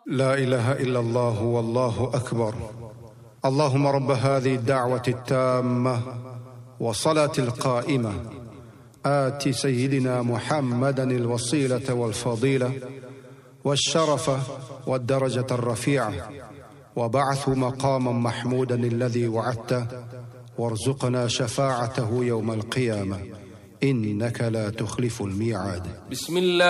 لا إله إلا الله والله أكبر. اللهم رب هذه الدعوة التامة والصلاة القائمة آت سيدنا محمدا الوسيلة والفضيلة والشرف والدرجة الرفيعة وبعث مقاما محمودا الذي وعدته وارزقنا شفاعته يوم القيامة إنك لا تخلف الميعاد. بسم الله.